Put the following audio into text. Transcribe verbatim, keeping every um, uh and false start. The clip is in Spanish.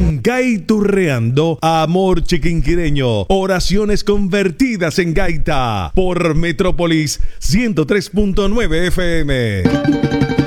en Gaiturreando, amor chiquinquireño, oraciones convertidas en gaita, por Metrópolis ciento tres punto nueve F M.